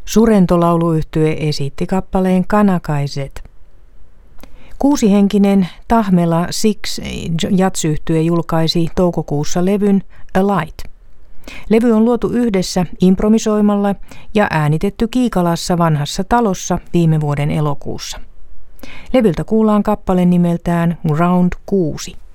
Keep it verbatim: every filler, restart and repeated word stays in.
Surento-lauluyhtye esitti kappaleen Kanakaiset. Kuusihenkinen Tahmela Six jatsyhtye julkaisi toukokuussa levyn A Light. Levy on luotu yhdessä improvisoimalla ja äänitetty Kiikalassa vanhassa talossa viime vuoden elokuussa. Levyltä kuullaan kappale nimeltään Round kuusi.